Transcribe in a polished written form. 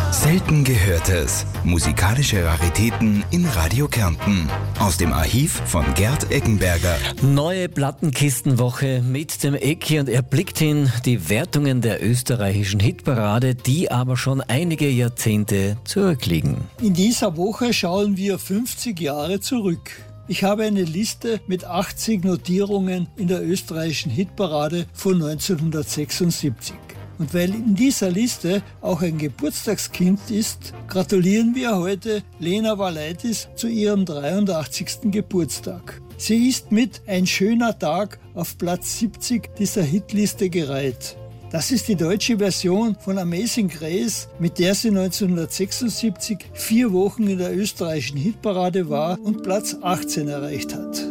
Selten Gehörtes. Musikalische Raritäten in Radio Kärnten. Aus dem Archiv von Gerd Eggenberger. Neue Plattenkistenwoche mit dem Ecki und er blickt in die Wertungen der österreichischen Hitparade, die aber schon einige Jahrzehnte zurückliegen. In dieser Woche schauen wir 50 Jahre zurück. Ich habe eine Liste mit 80 Notierungen in der österreichischen Hitparade von 1976. Und weil in dieser Liste auch ein Geburtstagskind ist, gratulieren wir heute Lena Valaitis zu ihrem 83. Geburtstag. Sie ist mit Ein schöner Tag auf Platz 70 dieser Hitliste gereiht. Das ist die deutsche Version von Amazing Grace, mit der sie 1976 4 Wochen in der österreichischen Hitparade war und Platz 18 erreicht hat.